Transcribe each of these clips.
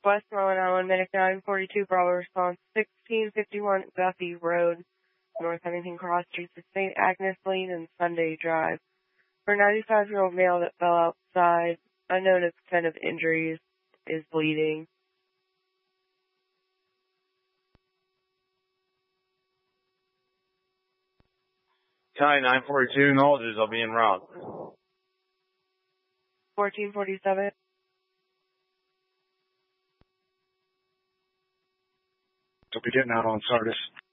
Westmoreland on Medic 942, Bravo response 1651 Guffey Road, North Huntington Cross Streets of St. Agnes Lane and Sunday Drive. For a 95-year-old male that fell outside, unknown extent of injuries, is bleeding. County 942, knowledges, I'll be en route. 1447. I'll be getting out on Sardis.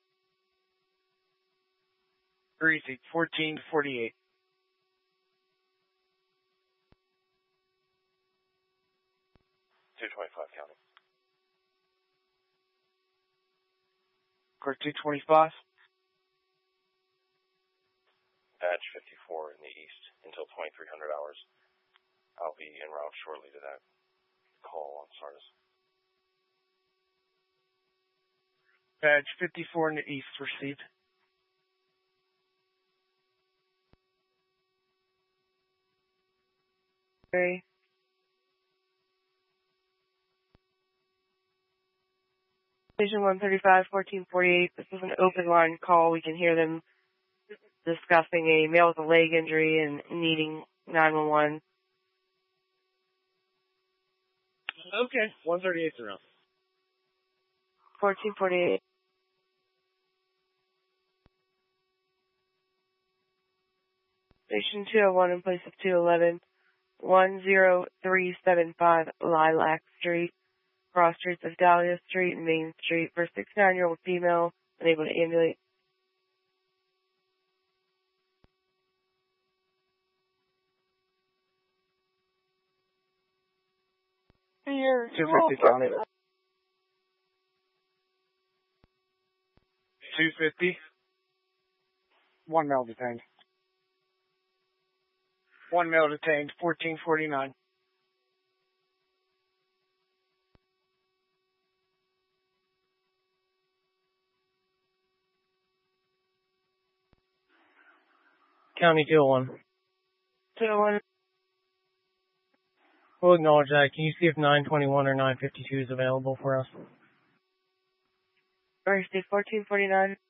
Greasy, 1448. County. Court 225. Badge 54 in the east until 2300 hours. I'll be en route shortly to that call on Sardis. Badge 54 in the east received. Okay. Station 135, 1448. This is an open line call. We can hear them discussing a male with a leg injury and needing 911. Okay, 138's around. 1448. Station 201 in place of 211. 10375 Lilac Street, cross streets of Dahlia Street and Main Street for a 69-year-old female unable to ambulate. Here, 250 County. 250. One male detained. 1449. County 201. 201. We'll acknowledge that. Can you see if 921 or 952 is available for us? Or 1449.